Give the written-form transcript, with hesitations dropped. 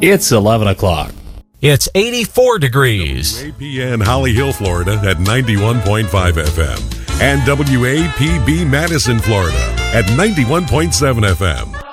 It's 11 o'clock. It's 84 degrees. WAPN Holly Hill, Florida at 91.5 FM and WAPB Madison, Florida at 91.7 FM.